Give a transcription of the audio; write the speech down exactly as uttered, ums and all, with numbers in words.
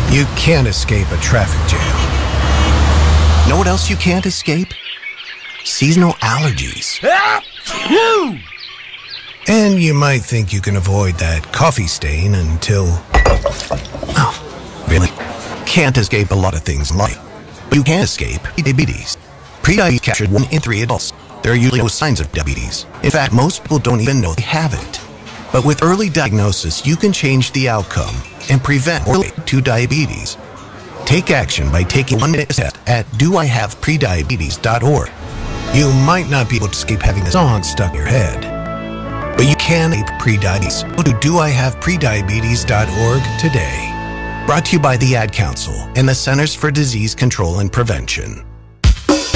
You can't escape a traffic jam. Know what else you can't escape? Seasonal allergies. And you might think you can avoid that coffee stain until... Oh, really? Can't escape a lot of things in life. But you can escape diabetes. Prediabetes captured one in three adults. There are usually no signs of diabetes. In fact, most people don't even know they have it. But with early diagnosis, you can change the outcome and prevent or relate to diabetes. Take action by taking one minute test at do I have prediabetes dot org. You might not be able to escape having a song stuck in your head, but you can escape prediabetes. Go to do I have prediabetes dot org today. Brought to you by the Ad Council and the Centers for Disease Control and Prevention.